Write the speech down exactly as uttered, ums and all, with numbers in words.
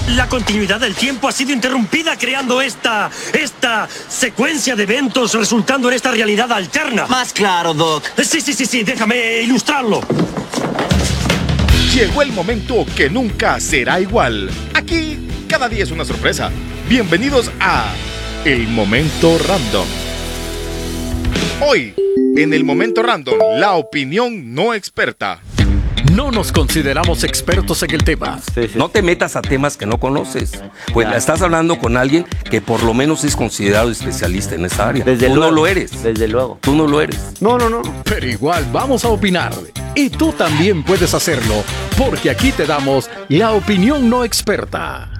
La continuidad del tiempo ha sido interrumpida creando esta... esta secuencia de eventos resultando en esta realidad alterna. Más claro, Doc. Sí, sí, sí, sí, déjame ilustrarlo. Llegó el momento que nunca será igual. Aquí, cada día es una sorpresa. Bienvenidos a El Momento Random. Hoy, en El Momento Random, la opinión no experta. No nos consideramos expertos en el tema. Sí, sí. No te metas a temas que no conoces. Pues Claro. estás hablando con alguien que por lo menos es considerado especialista en esa área. Desde Tú luego. no lo eres. Desde luego. Tú no lo eres. No, no, no. Pero igual vamos a opinar. Y tú también puedes hacerlo, porque aquí te damos la opinión no experta.